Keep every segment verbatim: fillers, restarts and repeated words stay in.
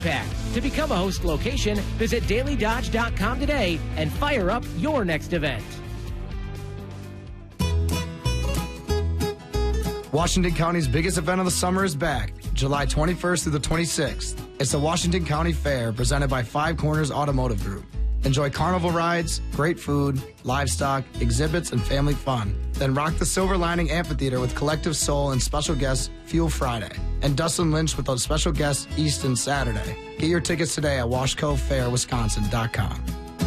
Pack. To become a host location, visit daily dodge dot com today and fire up your next event. Washington County's biggest event of the summer is back, July twenty-first through the twenty-sixth. It's the Washington County Fair presented by Five Corners Automotive Group. Enjoy carnival rides, great food, livestock, exhibits, and family fun. Then rock the Silver Lining Amphitheater with Collective Soul and special guest Fuel Friday. And Dustin Lynch with a special guest Easton Saturday. Get your tickets today at washco fair wisconsin dot com.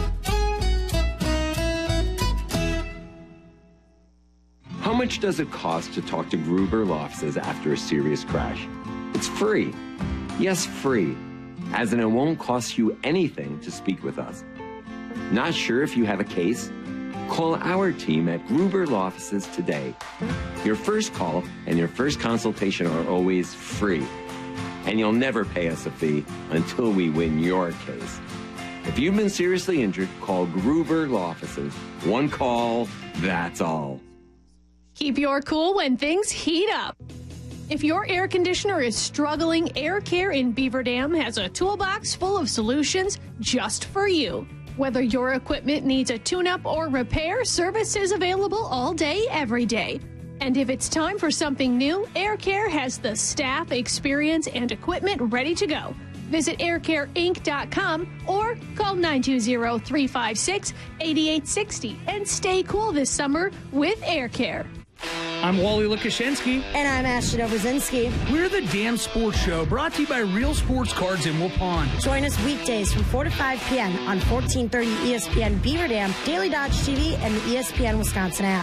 How much does it cost to talk to Gruber Law Offices after a serious crash? It's free. Yes, free. As in, it won't cost you anything to speak with us. Not sure if you have a case? Call our team at Gruber Law Offices today. Your first call and your first consultation are always free. And you'll never pay us a fee until we win your case. If you've been seriously injured, call Gruber Law Offices. One call, that's all. Keep your cool when things heat up. If your air conditioner is struggling, Air Care in Beaver Dam has a toolbox full of solutions just for you. Whether your equipment needs a tune-up or repair, service is available all day, every day. And if it's time for something new, Air Care has the staff, experience, and equipment ready to go. Visit air care inc dot com or call nine two zero, three five six, eight eight six zero and stay cool this summer with Air Care. I'm Wally Lukashenski. And I'm Ashton Oberzinski. We're the Damn Sports Show, brought to you by Real Sports Cards in Waupun. Join us weekdays from four to five p.m. on fourteen thirty E S P N Beaver Dam, Daily Dodge T V, and the E S P N Wisconsin app.